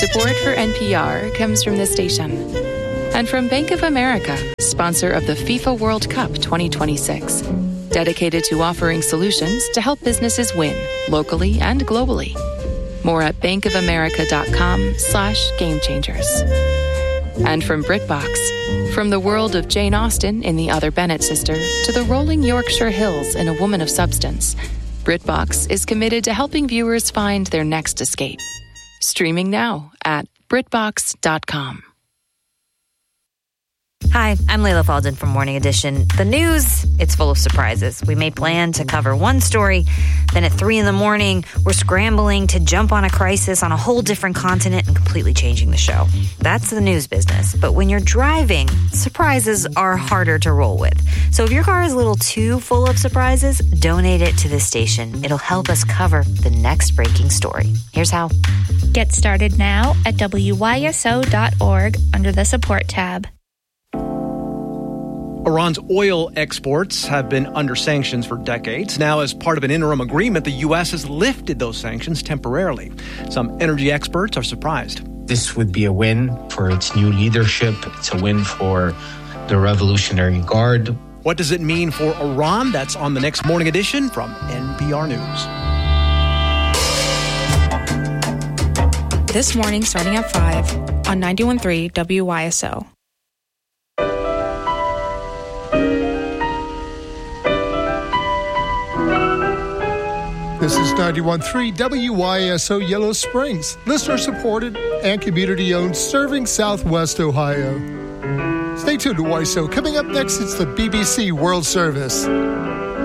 Support for NPR comes from this station and from Bank of America, sponsor of the FIFA World Cup 2026, dedicated to offering solutions to help businesses win locally and globally. More at bankofamerica.com/gamechangers. And from BritBox, from the world of Jane Austen in The Other Bennett Sister to the rolling Yorkshire Hills in A Woman of Substance, BritBox is committed to helping viewers find their next escape. Streaming now at BritBox.com. Hi, I'm Layla Falden from Morning Edition. The news, it's full of surprises. We may plan to cover one story, then at 3 a.m, we're scrambling to jump on a crisis on a whole different continent and completely changing the show. That's the news business. But when you're driving, surprises are harder to roll with. So if your car is a little too full of surprises, donate it to this station. It'll help us cover the next breaking story. Here's how. Get started now at wyso.org under the support tab. Iran's oil exports have been under sanctions for decades. Now, as part of an interim agreement, the U.S. has lifted those sanctions temporarily. Some energy experts are surprised. This would be a win for its new leadership. It's a win for the Revolutionary Guard. What does it mean for Iran? That's on the next Morning Edition from NPR News. This morning, starting at 5 on 91.3 WYSO. This is 91.3 WYSO Yellow Springs, listener-supported and community-owned, serving Southwest Ohio. Stay tuned to WYSO. Coming up next, it's the BBC World Service.